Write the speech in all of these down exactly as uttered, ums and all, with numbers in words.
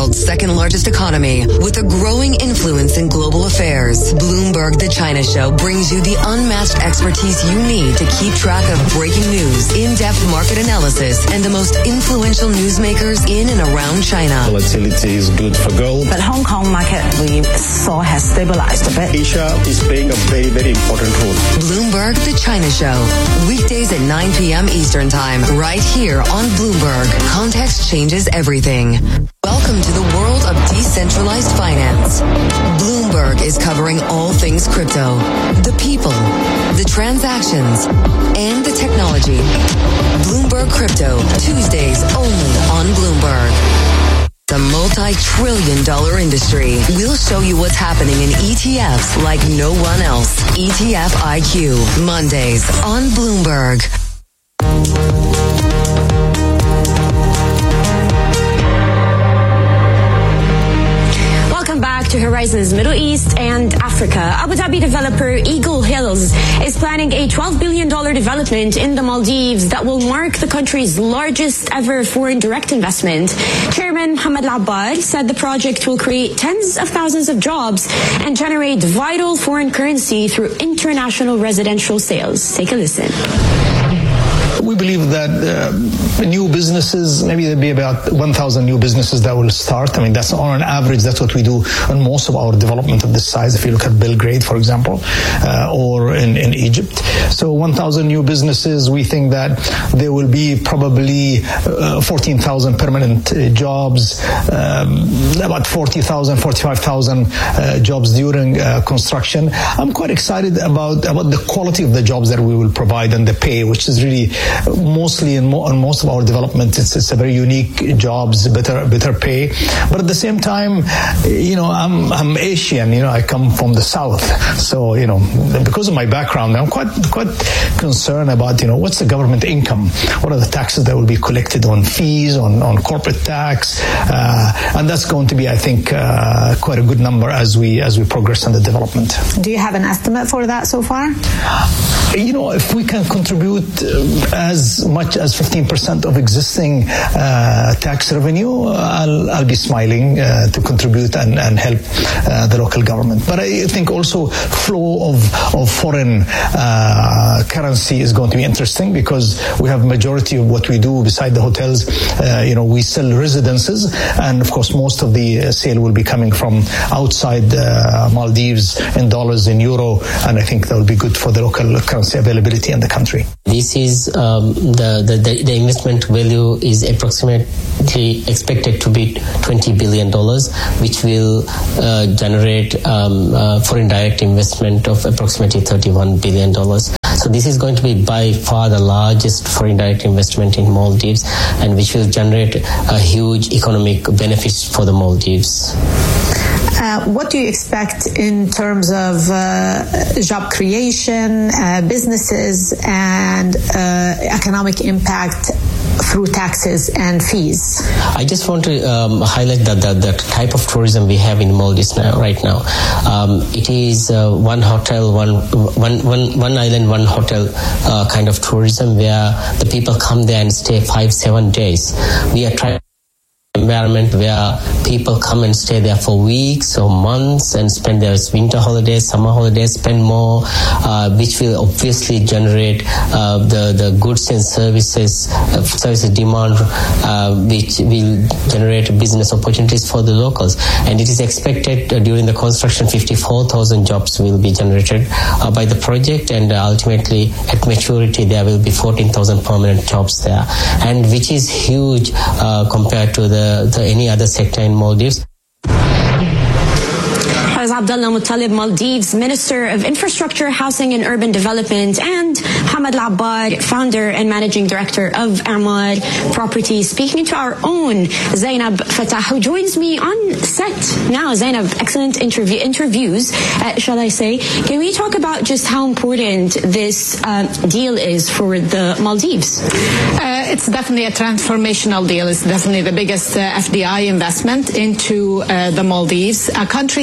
world's second largest economy with a growing influence in global affairs. Bloomberg The China Show brings you the unmatched expertise you need to keep track of breaking news, in-depth market analysis, and the most influential newsmakers in and around China. Volatility is good for gold. But Hong Kong market we saw has stabilized a bit. Asia is playing a very, very important role. Bloomberg The China Show. Weekdays at nine p.m. Eastern Time, right here on Bloomberg. Context changes everything. Welcome to the world of decentralized finance. Bloomberg is covering all things crypto, the people, the transactions, and the technology. Bloomberg Crypto, Tuesdays only on Bloomberg. The multi-trillion dollar industry. We'll show you what's happening in E T Fs like no one else. E T F I Q, Mondays on Bloomberg. Back to Horizons Middle East and Africa. Abu Dhabi developer Eagle Hills is planning a twelve billion dollars development in the Maldives that will mark the country's largest ever foreign direct investment. Chairman Mohammed Al-Abbad said the project will create tens of thousands of jobs and generate vital foreign currency through international residential sales. Take a listen. We believe that uh, new businesses, maybe there'll be about one thousand new businesses that will start. I mean, that's on an average, that's what we do on most of our development of this size. If you look at Belgrade, for example, uh, or in, in Egypt. So one thousand new businesses, we think that there will be probably uh, fourteen thousand permanent uh, jobs, um, about forty thousand, forty-five thousand uh, jobs during uh, construction. I'm quite excited about, about the quality of the jobs that we will provide and the pay, which is really mostly in, mo- in most of our development, it's, it's a very unique jobs, better better pay. But at the same time, you know, I'm I'm Asian. You know, I come from the south, so you know, because of my background, I'm quite quite concerned about you know what's the government income, what are the taxes that will be collected on fees, on on corporate tax, uh, and that's going to be, I think, uh, quite a good number as we as we progress in the development. Do you have an estimate for that so far? You know, if we can contribute as much as fifteen percent of existing uh, tax revenue, I'll, I'll be smiling uh, to contribute and, and help uh, the local government. But I think also flow of, of foreign uh, currency is going to be interesting because we have majority of what we do beside the hotels. Uh, you know, we sell residences, and of course most of the sale will be coming from outside uh, Maldives in dollars, in euro, and I think that will be good for the local currency availability in the country. This is um, the, the the investment value is approximately expected to be twenty billion dollars, which will uh, generate um, uh, foreign direct investment of approximately thirty-one billion dollars. So this is going to be by far the largest foreign direct investment in Maldives, and which will generate a huge economic benefits for the Maldives. Uh, what do you expect in terms of uh, job creation, uh, businesses, and uh, economic impact through taxes and fees? I just want to um, highlight that the, the type of tourism we have in Maldives now, right now. Um, it is uh, one hotel, one, one, one, one island, one hotel uh, kind of tourism where the people come there and stay five, seven days. We are trying environment where people come and stay there for weeks or months and spend their winter holidays, summer holidays, spend more, uh, which will obviously generate uh, the, the goods and services, uh, services demand, uh, which will generate business opportunities for the locals. And it is expected uh, during the construction, fifty-four thousand jobs will be generated uh, by the project, and uh, ultimately at maturity there will be fourteen thousand permanent jobs there, and which is huge uh, compared to the The, the any other sector in Maldives. Abdullah Muttalib, Maldives Minister of Infrastructure, Housing and Urban Development, and Mohammed Al-Abbad, Founder and Managing Director of A'mar Properties, speaking to our own Zainab Fatah, who joins me on set now. Zainab, excellent interview interviews, uh, shall I say. Can we talk about just how important this uh, deal is for the Maldives? Uh, it's definitely a transformational deal. It's definitely the biggest uh, F D I investment into uh, the Maldives, a country that's really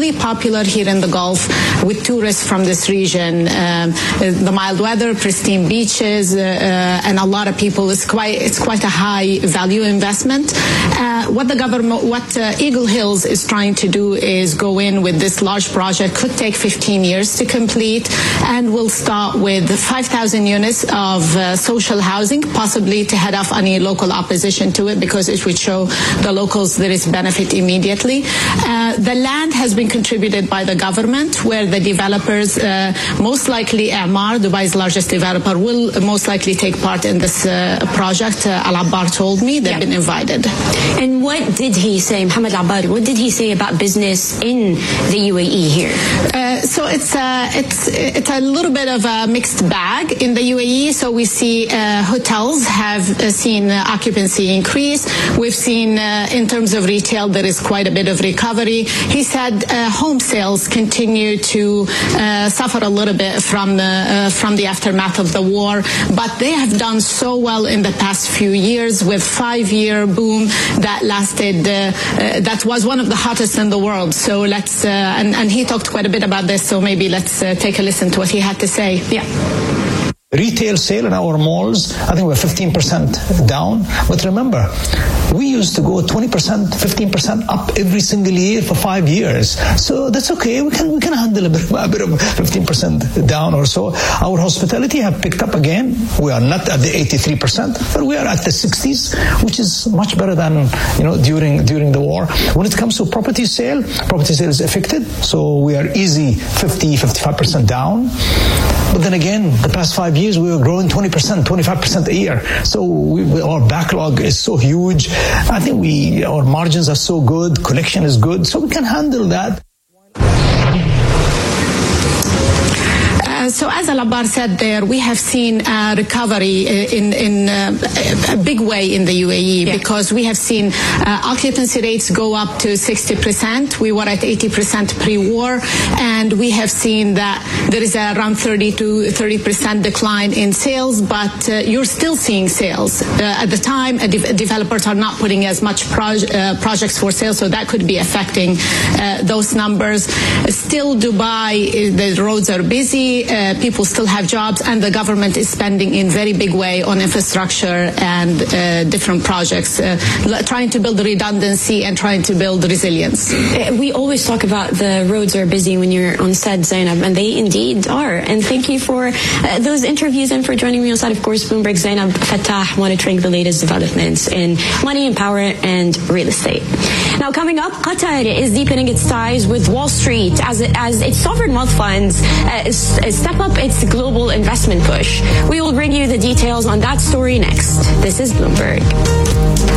extremely popular here in the Gulf with tourists from this region. Um, the mild weather, pristine beaches, uh, uh, and a lot of people. It's quite it's quite a high value investment. Uh, what the government, what uh, Eagle Hills is trying to do is go in with this large project. Could take fifteen years to complete, and we'll start with five thousand units of uh, social housing, possibly to head off any local opposition to it, because it would show the locals there is benefit immediately. Uh, the land has been contributed by the government, where the developers, uh, most likely Emaar, Dubai's largest developer, will most likely take part in this uh, project. Uh, Al-Abbar told me they've yeah. been invited. And what did he say, Mohammed Al-Abbar, what did he say about business in the U A E here? Uh, so it's uh, it's it's a little bit of a mixed bag in the U A E. So we see uh, hotels have uh, seen uh, occupancy increase. We've seen uh, in terms of retail there is quite a bit of recovery. He said uh, home sales continue to uh, suffer a little bit from the uh, from the aftermath of the war, but they have done so well in the past few years with five-year boom that lasted. Uh, uh, that was one of the hottest in the world. So let's uh, and, and he talked quite a bit about this. So maybe let's uh, take a listen to what he had to say. Yeah. Retail sale in our malls, I think we're fifteen percent down. But remember, we used to go twenty percent, fifteen percent up every single year for five years. So that's okay. We can we can handle a bit, a bit of fifteen percent down or so. Our hospitality have picked up again. We are not at the eighty-three percent, but we are at the sixties, which is much better than you know during during the war. When it comes to property sale, property sale is affected. So we are easy fifty, fifty-five percent down. But then again, the past five years we were growing twenty percent, twenty-five percent a year. So we, our backlog is so huge. I think we our margins are so good, collection is good, so we can handle that. So as Al-Abbar said there, we have seen a recovery in, in uh, a big way in the U A E yeah. because we have seen uh, occupancy rates go up to sixty percent. We were at eighty percent pre-war, and we have seen that there is around thirty to thirty percent decline in sales, but uh, you're still seeing sales. Uh, at the time, uh, de- developers are not putting as much proj- uh, projects for sale, so that could be affecting uh, those numbers. Still, Dubai, the roads are busy. Uh, people still have jobs, and the government is spending in very big way on infrastructure and uh, different projects, uh, trying to build redundancy and trying to build resilience. We always talk about the roads are busy when you're on set, Zainab, and they indeed are. And thank you for uh, those interviews and for joining me on set. Of course, Bloomberg Zainab Fattah, monitoring the latest developments in money and power and real estate. Now, coming up, Qatar is deepening its ties with Wall Street as it, as its sovereign wealth funds uh, step up its global investment push. We will bring you the details on that story next. This is Bloomberg.